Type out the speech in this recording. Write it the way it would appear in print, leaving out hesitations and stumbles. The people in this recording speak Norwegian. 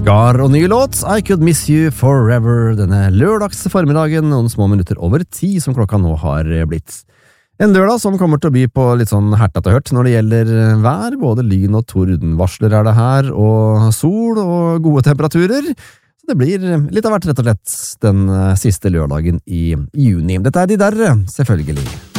Skar og ny låt I Could Miss You Forever denne lørdags formiddagen, noen små minutter over 10 som klokka nå har blitt. En lørdag som kommer til å by på litt sånn hertat og hørt når det gjelder vær, både lyn og tordenvarsler det her, og sol og gode temperaturer. Så det blir litt av hvert rett og slett den siste lørdagen i juni. Dette De Derre, selvfølgelig.